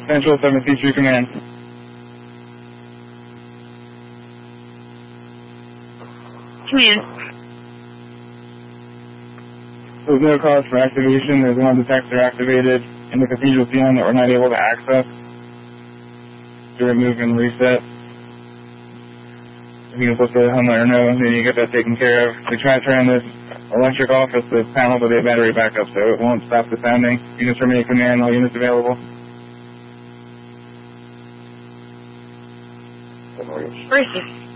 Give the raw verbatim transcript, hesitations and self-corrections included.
Central seven C three Command. Command. There's no cause for activation. There's one detector activated in the cathedral ceiling that we're not able to access to remove and reset. If you can put the homeowner know, then you get that taken care of. We try to turn this electric off at the panel, but the battery backup, so it won't stop the sounding. Units remain command, all units available. Racing.